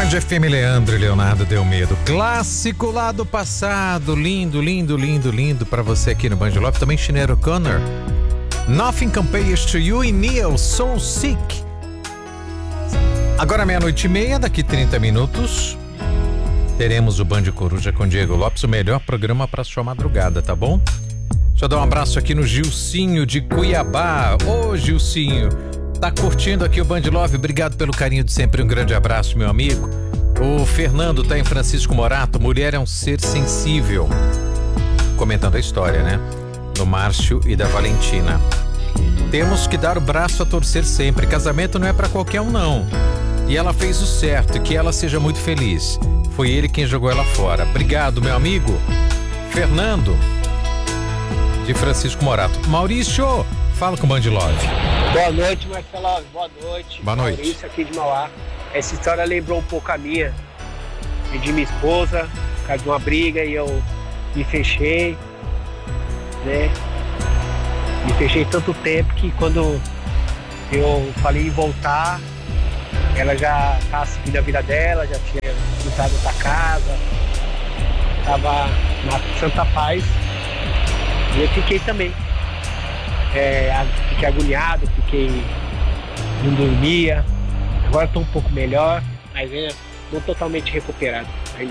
Band FM, Leandro e Leonardo Deu Medo. Clássico lá do passado. Lindo, lindo, lindo, lindo pra você aqui no Band Love. Também Sinéad O'Connor. Nothing Compares to You e Neil, So Sick. Agora 00:30, daqui 30 minutos, teremos o Band Coruja com Diego Lopes, o melhor programa pra sua madrugada, tá bom? Deixa eu dar um abraço aqui no Gilcinho de Cuiabá. Ô, Gilcinho, tá curtindo aqui o Band Love? Obrigado pelo carinho de sempre, um grande abraço, meu amigo. O Fernando tá em Francisco Morato. Mulher é um ser sensível. Comentando a história, né? Do Márcio e da Valentina. Temos que dar o braço a torcer sempre. Casamento não é pra qualquer um, não. E ela fez o certo, e que ela seja muito feliz. Foi ele quem jogou ela fora. Obrigado, meu amigo. Fernando, de Francisco Morato. Maurício, fala com o Band Love. Boa noite, Marcelo. Boa noite. Boa noite. Maurício aqui de Mauá. Essa história lembrou um pouco a minha. Perdi minha esposa, por causa de uma briga, e eu me fechei, né? Me fechei tanto tempo que quando eu falei em voltar, ela já estava seguindo a vida dela, já tinha mudado outra casa, estava na santa paz. E eu fiquei também. Fiquei agoniado, não dormia. Agora estou um pouco melhor, mas ainda não totalmente recuperado.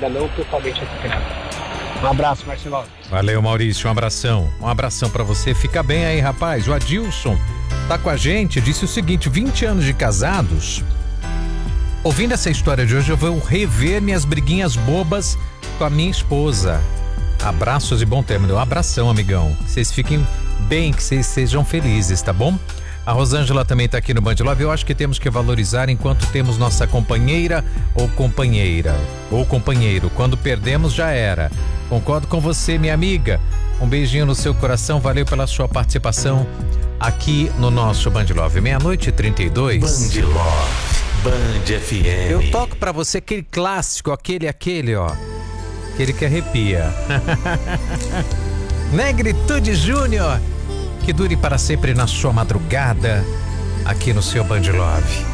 Um abraço, Marcelo. Valeu, Maurício, um abração. Um abração pra você. Fica bem aí, rapaz. O Adilson tá com a gente, disse o seguinte: 20 anos de casados. Ouvindo essa história de hoje, eu vou rever minhas briguinhas bobas com a minha esposa. Abraços e bom término. Um abração, amigão. Que vocês fiquem bem, que vocês sejam felizes, tá bom? A Rosângela também tá aqui no Band Love. Eu acho que temos que valorizar enquanto temos nossa companheira ou companheira ou companheiro. Quando perdemos, já era. Concordo com você, minha amiga. Um beijinho no seu coração. Valeu pela sua participação aqui no nosso Band Love. 00:32. Band Love, Band FM. Eu toco pra você aquele clássico, aquele, ó. Aquele que arrepia. Negritude Júnior. Que dure para sempre na sua madrugada, aqui no seu Band Love.